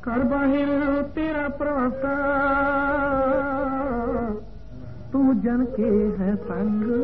कर बाहिर तेरा प्रवक्ता, तू जन के है संग